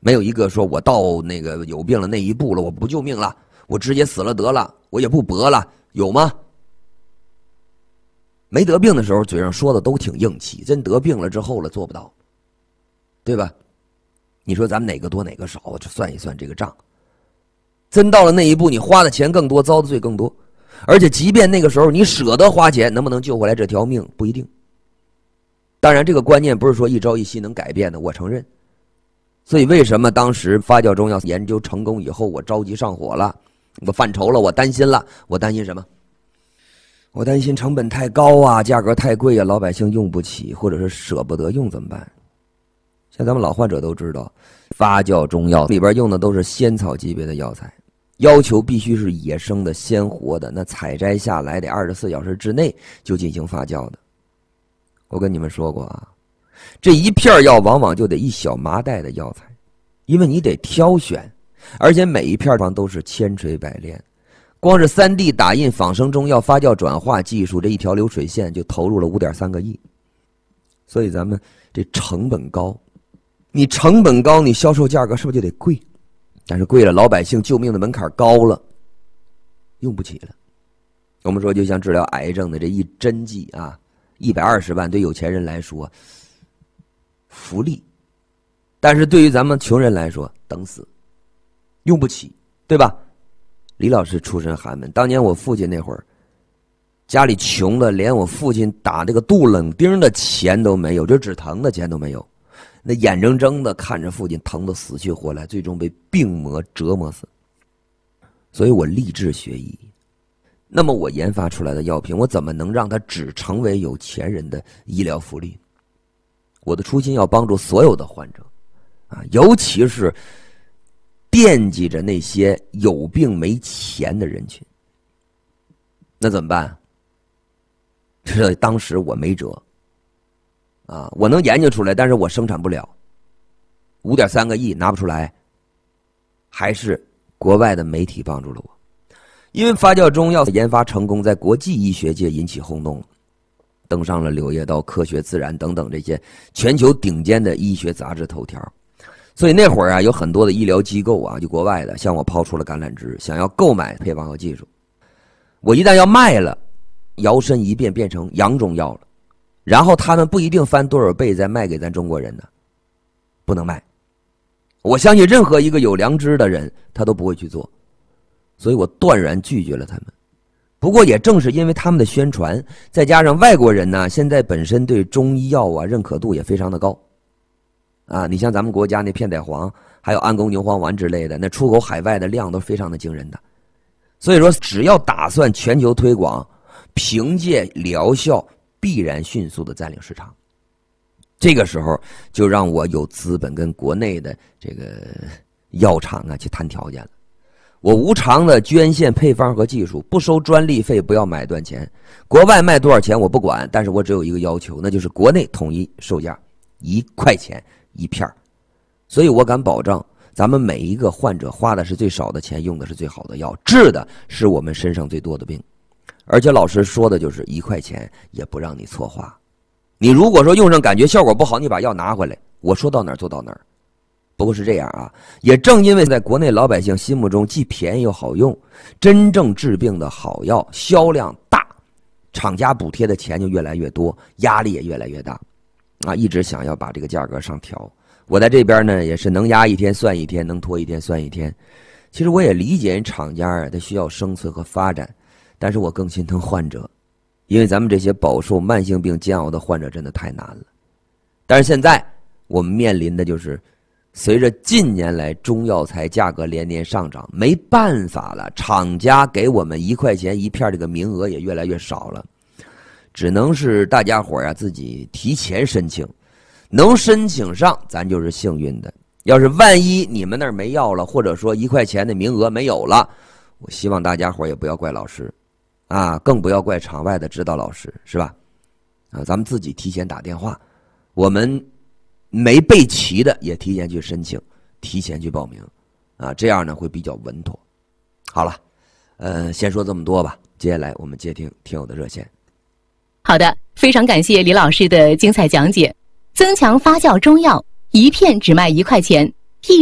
没有一个说我到那个有病了那一步了，我不救命了，我直接死了得了，我也不搏了，有吗？没得病的时候嘴上说的都挺硬气，真得病了之后了做不到，对吧？你说咱们哪个多哪个少，就算一算这个账。真到了那一步，你花的钱更多，遭的罪更多，而且即便那个时候你舍得花钱，能不能救回来这条命不一定。当然这个观念不是说一朝一夕能改变的，我承认。所以为什么当时发酵中药研究成功以后，我着急上火了，我犯愁了，我担心了。我担心什么？我担心成本太高啊，价格太贵啊，老百姓用不起，或者是舍不得用怎么办？像咱们老患者都知道，发酵中药里边用的都是仙草级别的药材，要求必须是野生的鲜活的，那采摘下来得24小时之内就进行发酵的。我跟你们说过啊，这一片药往往就得一小麻袋的药材，因为你得挑选，而且每一片方都是千锤百炼。光是3D 打印仿生中药发酵转化技术，这一条流水线就投入了5.3个亿。所以咱们这成本高，你成本高，你销售价格是不是就得贵？但是贵了，老百姓救命的门槛高了，用不起了。我们说就像治疗癌症的这一针剂啊，120万对有钱人来说福利，但是对于咱们穷人来说等死，用不起，对吧？李老师出身寒门，当年我父亲那会儿家里穷的连我父亲打这个杜冷丁的钱都没有，就止疼的钱都没有，那眼睁睁的看着父亲疼得死去活来，最终被病魔折磨死。所以我立志学医，那么我研发出来的药品，我怎么能让它只成为有钱人的医疗福利？我的初心要帮助所有的患者啊，尤其是惦记着那些有病没钱的人群。那怎么办？这当时我没辙啊，我能研究出来，但是我生产不了，5.3个亿拿不出来，还是国外的媒体帮助了我。因为发酵中药研发成功，在国际医学界引起轰动，登上了《柳叶刀》《科学自然》等等这些全球顶尖的医学杂志头条。所以那会儿啊，有很多的医疗机构啊，就国外的向我抛出了橄榄枝，想要购买配方和技术。我一旦要卖了，摇身一变变成洋中药了，然后他们不一定翻多少倍再卖给咱中国人呢，不能卖。我相信任何一个有良知的人，他都不会去做，所以我断然拒绝了他们。不过也正是因为他们的宣传，再加上外国人呢，现在本身对中医药啊认可度也非常的高。啊，你像咱们国家那片仔癀，还有安宫牛黄丸之类的，那出口海外的量都非常的惊人的。所以说，只要打算全球推广，凭借疗效必然迅速的占领市场。这个时候就让我有资本跟国内的这个药厂啊去谈条件了。我无偿的捐献配方和技术，不收专利费，不要买断钱。国外卖多少钱我不管，但是我只有一个要求，那就是国内统一售价1块钱一片。所以我敢保证，咱们每一个患者花的是最少的钱，用的是最好的药，治的是我们身上最多的病。而且老师说的就是1块钱也不让你错花。你如果说用上感觉效果不好，你把药拿回来，我说到哪儿做到哪儿。不过是这样啊，也正因为在国内老百姓心目中既便宜又好用，真正治病的好药销量大，厂家补贴的钱就越来越多，压力也越来越大啊，一直想要把这个价格上调。我在这边呢也是能压一天算一天，能拖一天算一天。其实我也理解厂家啊，它需要生存和发展，但是我更心疼患者，因为咱们这些饱受慢性病煎熬的患者真的太难了。但是现在我们面临的就是随着近年来中药材价格连年上涨，没办法了，厂家给我们1块钱一片这个名额也越来越少了，只能是大家伙啊自己提前申请，能申请上咱就是幸运的。要是万一你们那儿没药了，或者说1块钱的名额没有了，我希望大家伙也不要怪老师啊，更不要怪场外的指导老师，是吧？啊，咱们自己提前打电话，我们没备齐的也提前去申请，提前去报名啊，这样呢会比较稳妥。好了，先说这么多吧，接下来我们接听听友的热线。 好的，非常感谢李老师的精彩讲解。增强发酵中药，一片只卖1块钱，